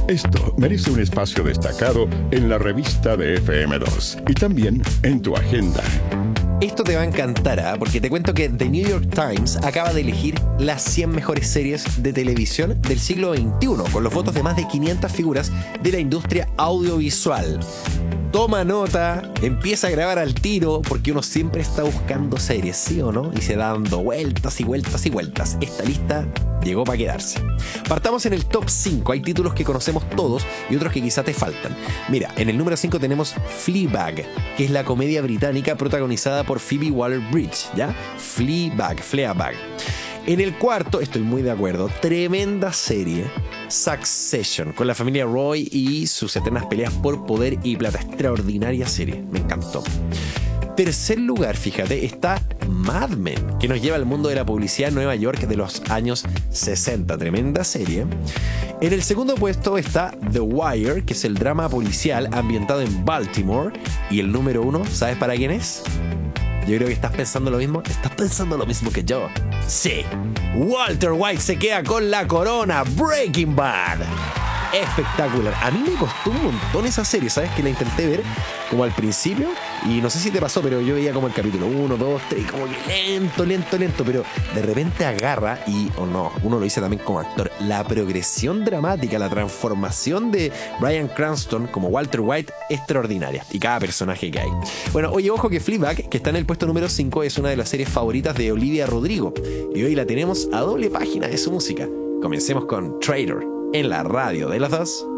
Esto merece un espacio destacado en la revista de FM2 y también en tu agenda. Esto te va a encantar, ¿eh? Porque te cuento que The New York Times acaba de elegir las 100 mejores series de televisión del siglo XXI, con los votos de más de 500 figuras de la industria audiovisual. Toma nota, empieza a grabar al tiro, porque uno siempre está buscando series, ¿sí o no? Y se da dando vueltas y vueltas y vueltas. Esta lista llegó para quedarse. Partamos en el top 5. Hay títulos que conocemos todos y otros que quizá te faltan. Mira, en el número 5 tenemos Fleabag, que es la comedia británica protagonizada por Phoebe Waller-Bridge, ¿ya? Fleabag. En el cuarto, estoy muy de acuerdo, tremenda serie, Succession, con la familia Roy y sus eternas peleas por poder y plata. Extraordinaria serie, me encantó. Tercer lugar, fíjate, está Mad Men, que nos lleva al mundo de la publicidad en Nueva York de los años 60. Tremenda serie. En el segundo puesto está The Wire, que es el drama policial ambientado en Baltimore. Y el número 1, ¿sabes para quién es? Yo creo que estás pensando lo mismo. ¿Estás pensando lo mismo que yo? Sí. Walter White se queda con la corona. Breaking Bad. Espectacular. A mí me costó un montón esa serie, ¿sabes? Que la intenté ver como al principio y no sé si te pasó, pero yo veía como el capítulo 1, 2, 3, como que lento, pero de repente agarra y, no, uno lo dice también como actor, la progresión dramática, la transformación de Bryan Cranston como Walter White, extraordinaria, y cada personaje que hay. Bueno, oye, ojo que Fleabag, que está en el puesto número 5, es una de las series favoritas de Olivia Rodrigo y hoy la tenemos a doble página de su música. Comencemos con Traitor en la radio de las dos.